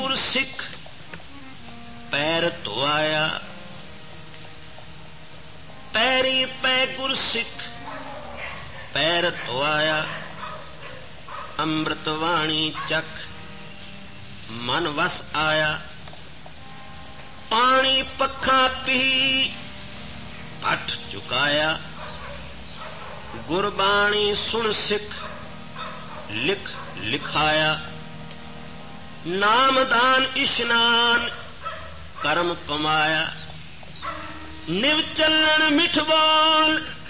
गुरसिख पैर धोआया। पैरी पै गुरसिख पैर धोआया। अमृतवाणी चख मन वस आया। पानी पखा पी भट चुकाया। गुरबाणी सुन सिख लिख लिखाया। नामदान इशनान कर्म कमाया। निव चलन मिठ बोल